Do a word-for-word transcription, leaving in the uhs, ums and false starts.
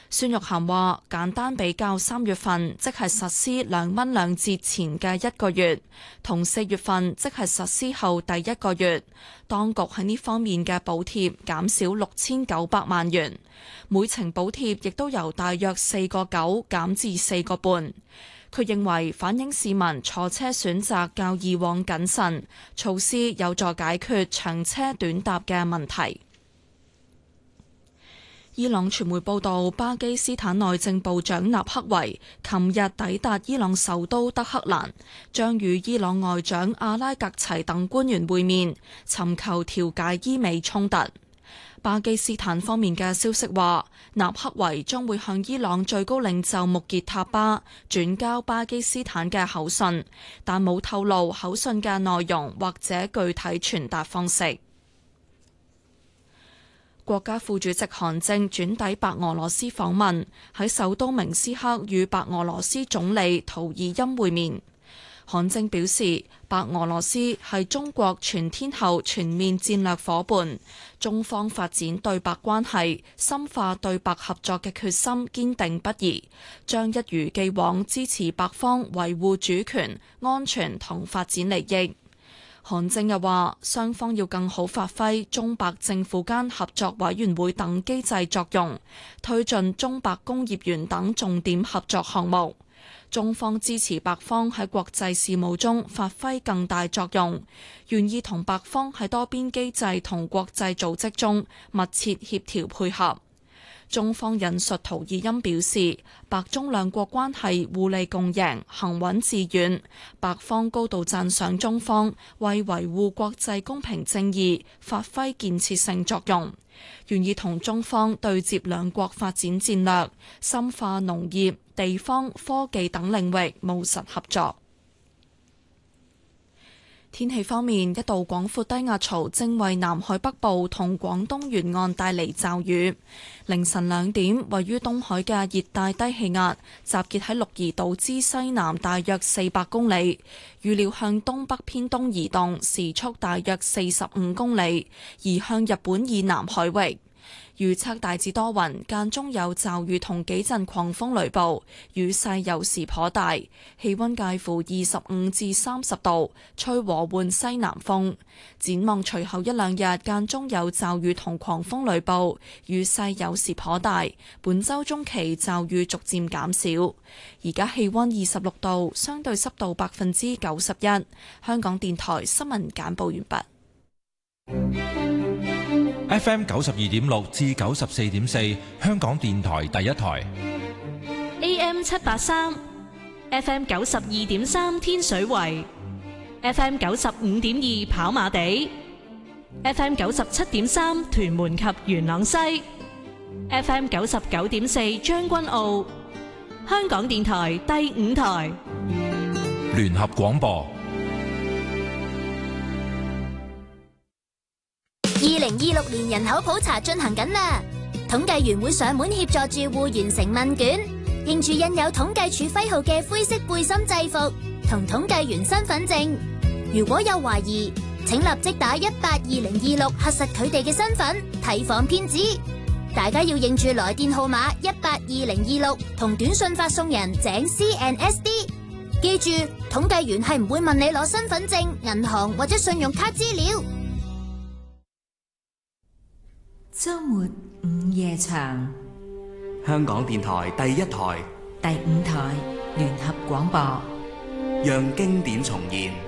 孫玉菡話：簡單比較三月份，即係實施兩蚊兩折前嘅一個月，同四月份，即係實施後第一個月，當局喺呢方面嘅補貼減少六千九百萬元，每程補貼亦都由大約四個九減至四個半。佢認為反映市民坐車選擇較以往謹慎，措施有助解決長車短搭嘅問題。伊朗傳媒報道，巴基斯坦內政部長納克維琴日抵達伊朗首都德黑蘭，將與伊朗外長阿拉格齊等官員會面，尋求調解伊美衝突。巴基斯坦方面嘅消息話，納克維將會向伊朗最高領袖穆傑塔巴轉交巴基斯坦嘅口信，但冇透露口信嘅內容或者具體傳達方式。國家副主席韓正轉抵白俄羅斯訪問，喺首都明斯克與白俄羅斯總理圖爾欽會面。韓正表示，白俄羅斯係中國全天候全面戰略夥伴，中方發展對白關係、深化對白合作嘅決心堅定不移，將一如既往支持白方維護主權、安全同發展利益。韓正又話，雙方要更好發揮中白政府間合作委員會等機制作用，推進中白工業園等重點合作項目。中方支持白方喺國際事務中發揮更大作用，願意同白方喺多邊機制同國際組織中密切協調配合。中方引述圖爾欽表示，白中兩國關係互利共贏，行穩致遠。白方高度讚賞中方為維護國際公平正義發揮建設性作用，願意同中方對接兩國發展戰略，深化農業、地方、科技等領域務實合作。天氣方面，一道廣闊低壓槽正為南海北部同廣東沿岸帶嚟驟雨。凌晨兩點，位於東海嘅熱帶低氣壓集結喺鹿兒島之西南大約四百公里，預料向東北偏東移動，時速大約四十五公里，移向日本以南海域。預測大致多雲，間中有驟雨同幾陣狂風雷暴，雨勢有時頗大，氣溫介乎二十五至三十度，吹和緩西南風。展望隨後一兩日，間中有驟雨同狂風雷暴，雨勢有時頗大。本週中期驟雨逐漸減少。而家氣溫二十六度，相對濕度百分之九十一。香港電台新聞簡報完畢。 F M 九十二點六至九十四點四，香港電台第一台。 A M 七八三，F M 九十二點三天水圍，F M 九十五點二跑馬地，F M 九十七點三屯門及元朗西，F M 九十九點四將軍澳。香港電台第五台聯合廣播。 二零二六年人口普查進行緊啦，統計員會上門協助住戶完成問卷，認住印有統計處徽號嘅灰色背心制服同統計員身份證。如果有懷疑，請立即打一八二零二六核實佢哋嘅身份，提防騙子。大家要認住來電號碼一八二零二六同短信發送人井 C N S D。記住，統計員係唔會問你攞身份證、銀行或者信用卡資料。 周末午夜場， 香港電台第一台、 第五台聯合廣播， 讓經典重現。